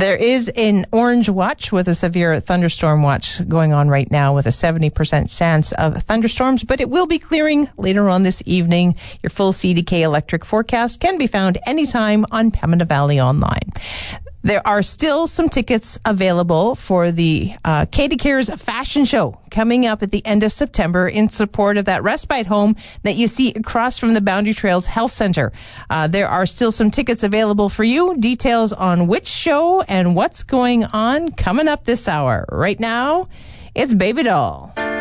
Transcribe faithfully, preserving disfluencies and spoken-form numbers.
There is an orange watch with a severe thunderstorm watch going on right now with a seventy percent chance of thunderstorms, but it will be clearing later on this evening. Your full C D K electric forecast can be found anytime on Pembina Valley Online. There are still some tickets available for the uh, Katie Cares fashion show coming up at the end of September in support of that respite home that you see across from the Boundary Trails Health Center. Uh, there are still some tickets available for you. Details on which show and what's going on coming up this hour. Right now, it's Baby Doll.